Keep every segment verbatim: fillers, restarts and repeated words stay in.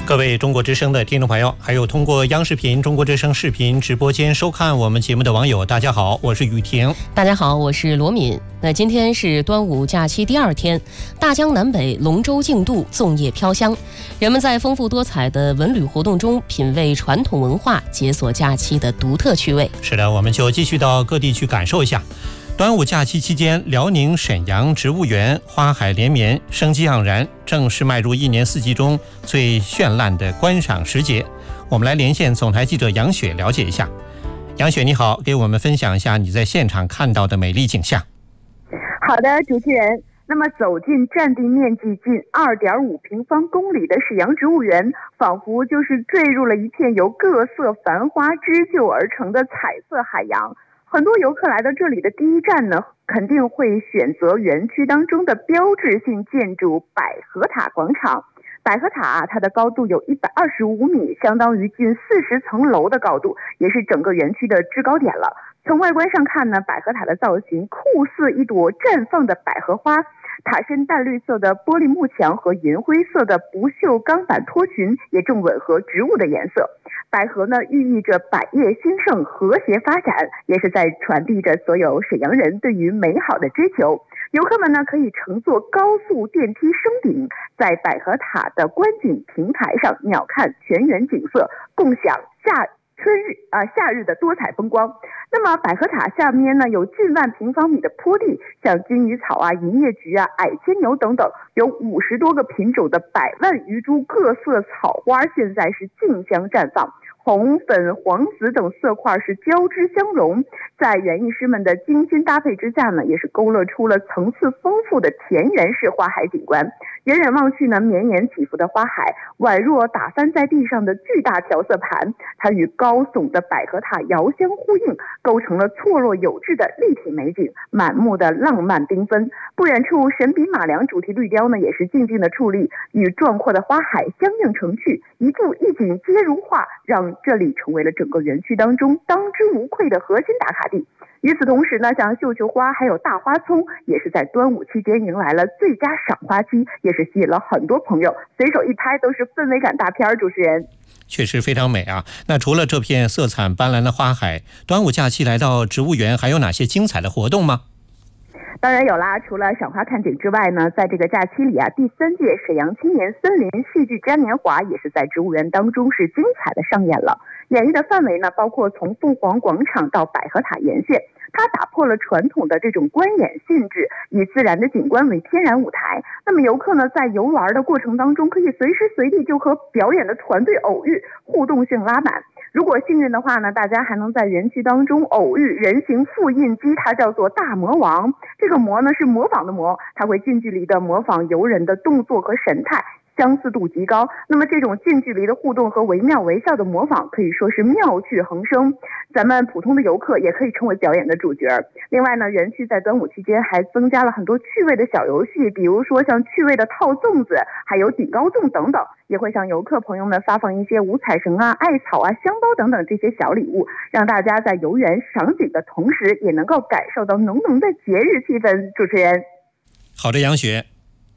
各位中国之声的听众朋友，还有通过央视频中国之声视频直播间收看我们节目的网友，大家好，我是雨婷。 大家好，我是罗敏。那今天是端午假期第二天，大江南北龙舟竞渡，粽叶飘香，人们在丰富多彩的文旅活动中品味传统文化，解锁假期的独特趣味。 是的，我们就继续到各地去感受一下。端午假期期间，辽宁沈阳植物园花海连绵，生机盎然，正式迈入一年四季中最绚烂的观赏时节。我们来连线总台记者杨雪了解一下。杨雪你好，给我们分享一下你在现场看到的美丽景象。 好的，主持人。那么走进占地面积近 二点五平方公里的沈阳植物园，仿佛就是坠入了一片由各色繁花织就而成的彩色海洋。很多游客来到这里的第一站呢，肯定会选择园区当中的标志性建筑百合塔广场。百合塔啊，它的高度有一百二十五米，相当于近四十层楼的高度，也是整个园区的制高点了。从外观上看呢，百合塔的造型酷似一朵绽放的百合花，塔身淡绿色的玻璃幕墙和银灰色的不锈钢板托裙也正吻合植物的颜色。百合呢，寓意着百业兴盛、和谐发展，也是在传递着所有沈阳人对于美好的追求。游客们呢，可以乘坐高速电梯升顶，在百合塔的观景平台上鸟瞰全园景色，共享夏春日啊、呃、夏日的多彩风光。那么百合塔下面呢，有近万平方米的坡地，像金鱼草啊、银叶菊啊、矮牵牛等等，有五十多个品种的百万余株各色草花，现在是竞相绽放。红、粉、黄、紫等色块是交织相融，在园艺师们的精心搭配之下呢，也是勾勒出了层次丰富的田园式花海景观。远远望去呢，绵延起伏的花海宛若打翻在地上的巨大调色盘，它与高耸的百合塔遥相呼应，构成了错落有致的立体美景，满目的浪漫缤纷。不远处神笔马良主题绿雕呢，也是静静的矗立，与壮阔的花海相映成趣，一步一景皆如画，让这里成为了整个园区当中当之无愧的核心打卡地。与此同时呢，像绣球花还有大花葱也是在端午期间迎来了最佳赏花期，也是吸引了很多朋友，随手一拍都是氛围感大片。主持人， 确实非常美啊。那除了这片色彩斑斓的花海，端午假期来到植物园还有哪些精彩的活动吗？ 当然有啦，除了赏花看景之外呢，在这个假期里啊，第三届沈阳青年森林戏剧嘉年华也是在植物园当中是精彩的上演了。演绎的范围呢，包括从凤凰广场到百合塔沿线，它打破了传统的这种观演性质，以自然的景观为天然舞台。那么游客呢，在游玩的过程当中，可以随时随地就和表演的团队偶遇，互动性拉满。如果幸运的话呢，大家还能在园区当中偶遇人形复印机，它叫做大魔王。这个魔呢是模仿的魔，它会近距离的模仿游人的动作和神态，相似度极高。那么这种近距离的互动和惟妙惟肖的模仿可以说是妙趣横生，咱们普通的游客也可以成为表演的主角。另外呢，园区在端午期间还增加了很多趣味的小游戏，比如说像趣味的套粽子，还有顶高粽等等，也会向游客朋友们发放一些五彩绳啊、艾草啊、香包等等这些小礼物，让大家在游园赏景的同时也能够感受到浓浓的节日气氛。主持人， 好的，杨雪。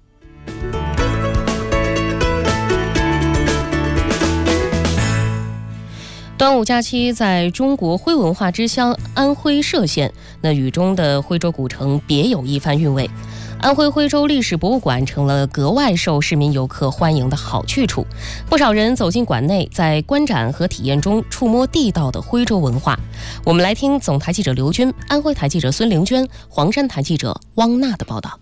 端午假期在中国徽文化之乡安徽歙县，那雨中的徽州古城别有一番韵味。安徽徽州历史博物馆成了格外受市民游客欢迎的好去处，不少人走进馆内，在观展和体验中触摸地道的徽州文化。我们来听总台记者刘军、安徽台记者孙玲娟、黄山台记者汪娜的报道。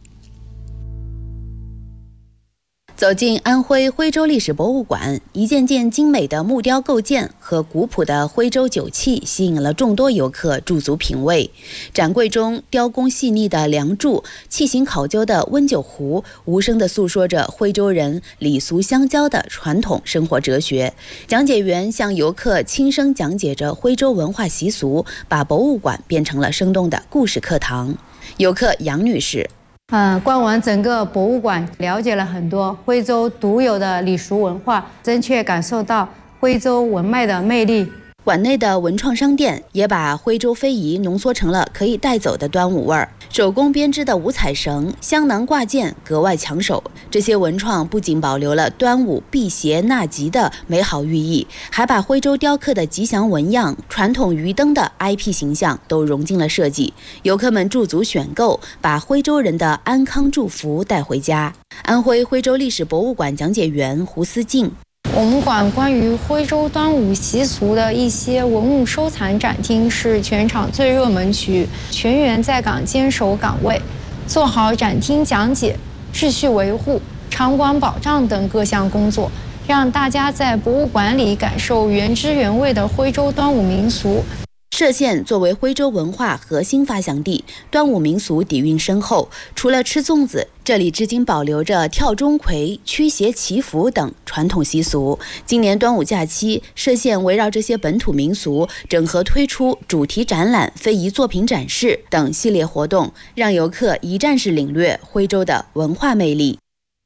走进安徽徽州历史博物馆，一件件精美的木雕构件和古朴的徽州酒器吸引了众多游客驻足品味。展柜中雕工细腻的梁柱、器型考究的温酒壶，无声地诉说着徽州人礼俗相交的传统生活哲学。讲解员向游客轻声讲解着徽州文化习俗，把博物馆变成了生动的故事课堂。游客杨女士， 呃，逛完整个博物馆，了解了很多徽州独有的礼俗文化，真切感受到徽州文脉的魅力。 馆内的文创商店也把徽州非遗浓缩成了可以带走的端午味儿。 手工编织的五彩绳、香囊挂件格外抢手。这些文创不仅保留了端午辟邪纳吉的美好寓意，还把徽州雕刻的吉祥纹样、传统鱼灯的 I P 形象都融进了设计。游客们驻足选购，把徽州人的安康祝福带回家。安徽徽州历史博物馆讲解员胡思静。 我们馆关于徽州端午习俗的一些文物收藏展厅是全场最热门区，全员在岗坚守岗位，做好展厅讲解、秩序维护、场馆保障等各项工作，让大家在博物馆里感受原汁原味的徽州端午民俗。 歙县作为徽州文化核心发祥地，端午民俗底蕴深厚。除了吃粽子，这里至今保留着跳钟馗、驱邪祈福等传统习俗。今年端午假期，歙县围绕这些本土民俗，整合推出主题展览、非遗作品展示等系列活动，让游客一站式领略徽州的文化魅力。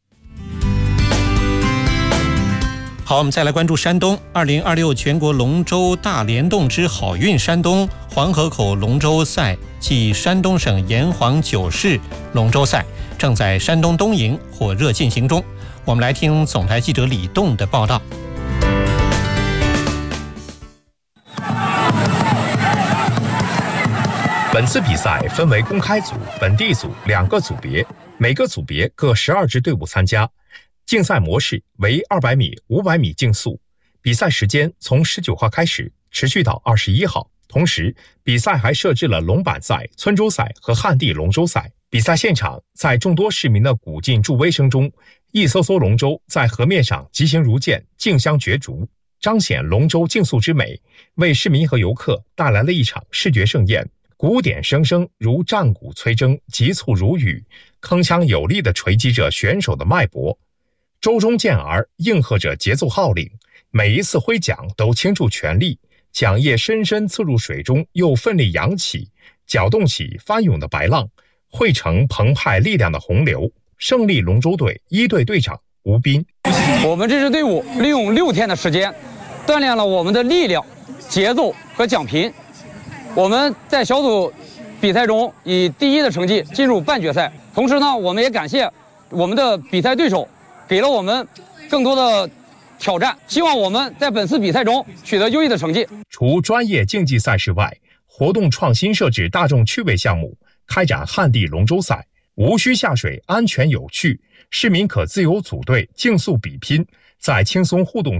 好，我们再来关注山东。二零二六全国龙舟大联动之好运山东黄河口龙舟赛暨山东省炎黄九市龙舟赛正在山东东营火热进行中。我们来听总台记者李栋的报道。 本次比赛分为公开组、本地组两个组别，每个组别各十二支队伍参加。竞赛模式为二百米、五百米竞速，比赛时间从十九号开始，持续到二十一号。同时，比赛还设置了龙板赛、村州赛和旱地龙舟赛。比赛现场，在众多市民的鼓劲助威声中，一艘艘龙舟在河面上疾行如箭，竞相角逐，彰显龙舟竞速之美，为市民和游客带来了一场视觉盛宴。鼓点声声如战鼓催征，急促如雨，铿锵有力地锤击着选手的脉搏。舟中健儿应和着节奏号令，每一次挥桨都倾注全力，桨叶深深刺入水中，又奋力扬起，搅动起翻涌的白浪，汇成澎湃力量的洪流。胜利龙舟队一队队长吴斌： 我们这支队伍利用六天的时间，锻炼了我们的力量、节奏和桨频。我们在小组比赛中以第一的成绩进入半决赛。同时呢，我们也感谢我们的比赛对手，给了我们更多的挑战，希望我们在本次比赛中取得优异的成绩。 除专业竞技赛事外，活动创新设置大众趣味项目，开展旱地龙舟赛，无需下水，安全有趣，市民可自由组队竞速比拼，在轻松互动